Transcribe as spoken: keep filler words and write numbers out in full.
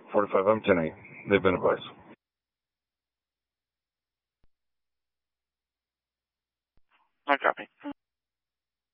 forty-five, I'm ten eight. They've been advised. No copy.